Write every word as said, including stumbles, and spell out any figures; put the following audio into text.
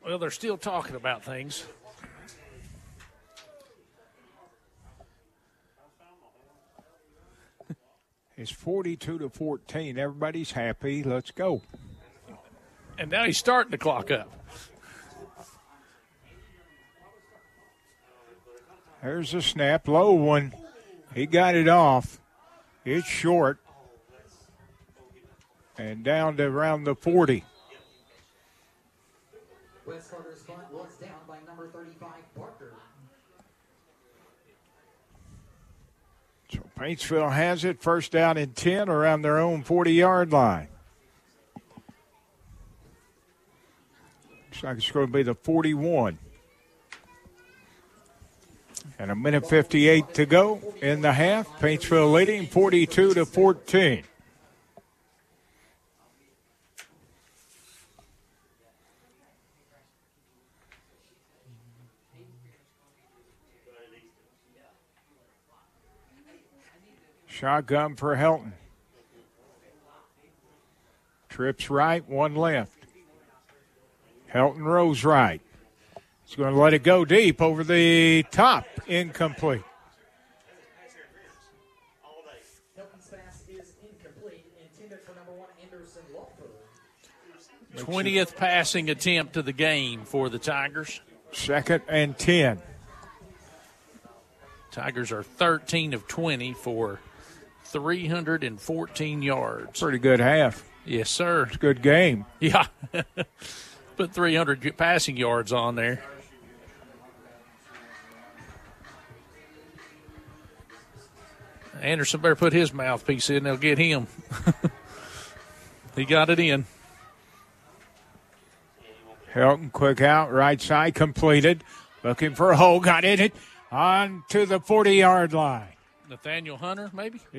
Well, they're still talking about things. It's forty-two to fourteen. Everybody's happy. Let's go. And now he's starting to clock up. There's a snap. Low one. He got it off. It's short. And down to around the forty. West Carter's punt was down by number thirty-five, Parker. So Paintsville has it. First down and ten around their own forty-yard line. Looks like it's going to be the forty-one. And a minute fifty-eight to go in the half. Paintsville leading forty-two to fourteen. Shotgun for Helton. Trips right, one left. Helton rolls right. He's going to let it go deep over the top. Incomplete. Helton's pass is incomplete, intended for number one, Anderson Lawford. twentieth passing attempt of the game for the Tigers. Second and ten. Tigers are thirteen of twenty for three hundred fourteen yards. Pretty good half. Yes, sir. It's a good game. Yeah. Put three hundred passing yards on there. Anderson better put his mouthpiece in. They'll get him. He got it in. Helton quick out, right side completed. Looking for a hole, got in it on to the forty-yard line. Nathaniel Hunter, maybe?